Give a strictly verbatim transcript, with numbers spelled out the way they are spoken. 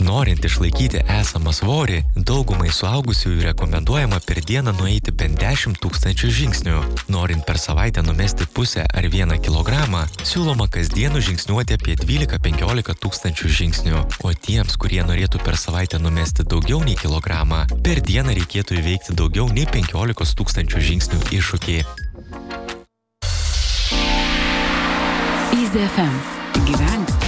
Norint išlaikyti esamą svorį, daugumai suaugusiųjų rekomenduojama per dieną nueiti bent dešimt tūkstančių žingsnių. Norint per savaitę numesti pusę ar vieną kilogramą, siūloma kasdien žingsniuoti apie dvylika penkiolika tūkstančių žingsnių. O tiems, kurie norėtų per savaitę numesti daugiau nei kilogramą, per dieną reikėtų įveikti daugiau nei penkiolikos tūkstančių žingsnių iššūkį. Easy F M. Gyvenk